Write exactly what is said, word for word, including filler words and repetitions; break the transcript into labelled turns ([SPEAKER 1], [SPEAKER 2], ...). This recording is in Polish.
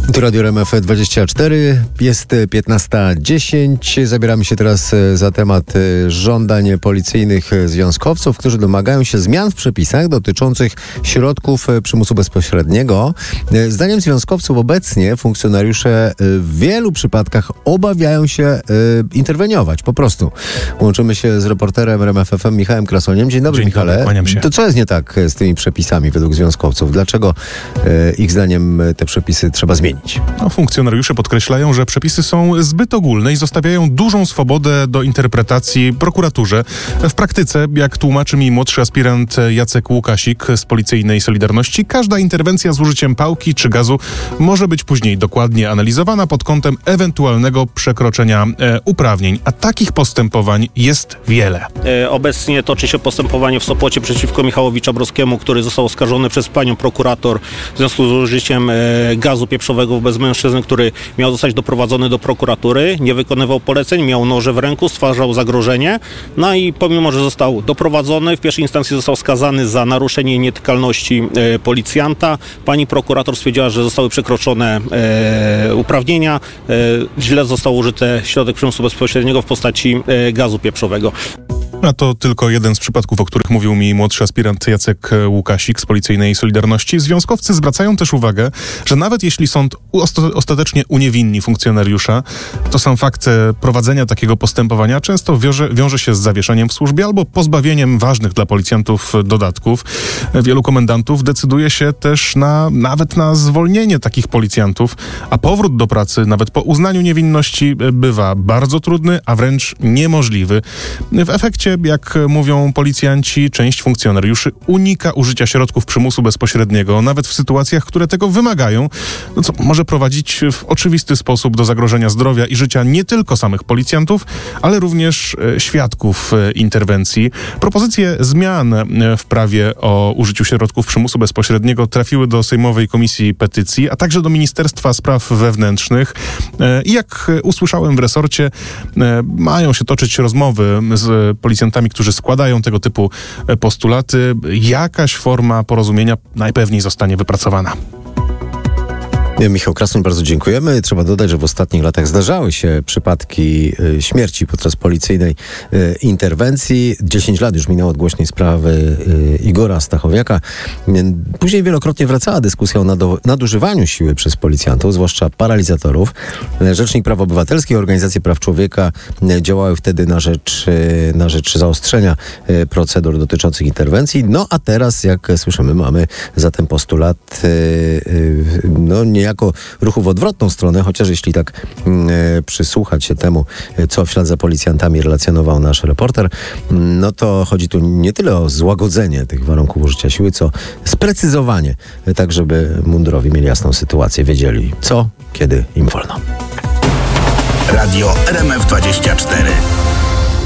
[SPEAKER 1] Tu Radio R M F dwadzieścia cztery, jest piętnasta dziesięć. Zabieramy się teraz za temat żądań policyjnych związkowców, którzy domagają się zmian w przepisach dotyczących środków przymusu bezpośredniego. Zdaniem związkowców obecnie funkcjonariusze w wielu przypadkach obawiają się interweniować, po prostu. Łączymy się z reporterem R M F F M Michałem Krasoniem. Dzień dobry,
[SPEAKER 2] Dzień
[SPEAKER 1] Michale.
[SPEAKER 2] dobry, kłaniam się.
[SPEAKER 1] To co jest nie tak z tymi przepisami według związkowców? Dlaczego ich zdaniem te przepisy trzeba zmienić?
[SPEAKER 2] No, funkcjonariusze podkreślają, że przepisy są zbyt ogólne i zostawiają dużą swobodę do interpretacji prokuraturze. W praktyce, jak tłumaczy mi młodszy aspirant Jacek Łukasik z Policyjnej Solidarności, każda interwencja z użyciem pałki czy gazu może być później dokładnie analizowana pod kątem ewentualnego przekroczenia e, uprawnień, a takich postępowań jest wiele.
[SPEAKER 3] E, obecnie toczy się postępowanie w Sopocie przeciwko Michałowi Czabrowskiemu, który został oskarżony przez panią prokurator w związku z użyciem e, gazu pieprzowego wobec mężczyzny, który miał zostać doprowadzony do prokuratury, nie wykonywał poleceń, miał noże w ręku, stwarzał zagrożenie, no i pomimo, że został doprowadzony, w pierwszej instancji został skazany za naruszenie nietykalności e, policjanta. Pani prokurator stwierdziła, że zostały przekroczone e, uprawnienia, e, źle został użyty środek przymusu bezpośredniego w postaci e, gazu pieprzowego.
[SPEAKER 2] A to tylko jeden z przypadków, o których mówił mi młodszy aspirant Jacek Łukasik z Policyjnej Solidarności. Związkowcy zwracają też uwagę, że nawet jeśli sąd ostatecznie uniewinni funkcjonariusza, to sam fakt prowadzenia takiego postępowania często wiąże, wiąże się z zawieszeniem w służbie albo pozbawieniem ważnych dla policjantów dodatków. Wielu komendantów decyduje się też na, nawet na zwolnienie takich policjantów, a powrót do pracy nawet po uznaniu niewinności bywa bardzo trudny, a wręcz niemożliwy. W efekcie, jak mówią policjanci, część funkcjonariuszy unika użycia środków przymusu bezpośredniego, nawet w sytuacjach, które tego wymagają, no co może prowadzić w oczywisty sposób do zagrożenia zdrowia i życia nie tylko samych policjantów, ale również e, świadków e, interwencji. Propozycje zmian e, w prawie o użyciu środków przymusu bezpośredniego trafiły do Sejmowej Komisji Petycji, a także do Ministerstwa Spraw Wewnętrznych. E, I jak usłyszałem w resorcie, e, mają się toczyć rozmowy z policjantami, którzy składają tego typu postulaty. Jakaś forma porozumienia najpewniej zostanie wypracowana.
[SPEAKER 1] Michał Krasoń, bardzo dziękujemy. Trzeba dodać, że w ostatnich latach zdarzały się przypadki y, śmierci podczas policyjnej y, interwencji. dziesięć lat już minęło od głośnej sprawy y, Igora Stachowiaka. Później wielokrotnie wracała dyskusja o nado- nadużywaniu siły przez policjantów, zwłaszcza paralizatorów. Rzecznik Praw Obywatelskich, organizacje praw człowieka y, działały wtedy na rzecz, y, na rzecz zaostrzenia y, procedur dotyczących interwencji. No a teraz, jak słyszymy, mamy zatem postulat y, y, no nie jako ruchu w odwrotną stronę, chociaż jeśli tak e, przysłuchać się temu, co w ślad za policjantami relacjonował nasz reporter, no to chodzi tu nie tyle o złagodzenie tych warunków użycia siły, co sprecyzowanie, tak żeby mundurowi mieli jasną sytuację, wiedzieli co, kiedy im wolno.
[SPEAKER 4] Radio R M F dwadzieścia cztery.